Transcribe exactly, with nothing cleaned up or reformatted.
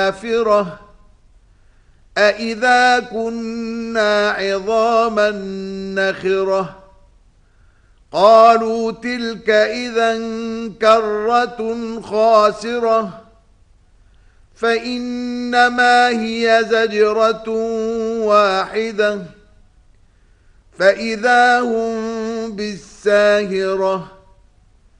الآخرة أإذا كنا عظاما نخرة قالوا تلك إذا كرة خاسرة فإنما هي زجرة واحدة فإذا هم بالساهرة